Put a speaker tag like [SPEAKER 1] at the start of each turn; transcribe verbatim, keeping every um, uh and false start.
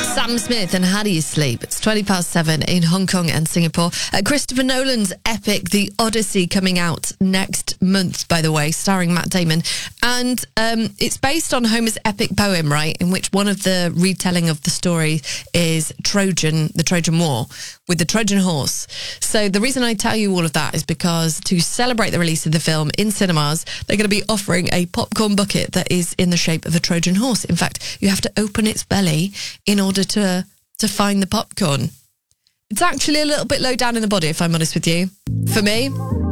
[SPEAKER 1] Sam Smith and How Do You Sleep? It's twenty past seven in Hong Kong and Singapore. Uh, Christopher Nolan's epic The Odyssey coming out next month, by the way, starring Matt Damon. And um, it's based on Homer's epic poem, right, in which one of the retelling of the story is Trojan, the Trojan War, with the Trojan horse. So the reason I tell you all of that is because to celebrate the release of the film in cinemas, they're going to be offering a popcorn bucket that is in the shape of a Trojan horse. In fact, you have to open its belly in order to to find the popcorn. It's actually a little bit low down in the body, if I'm honest with you. For me,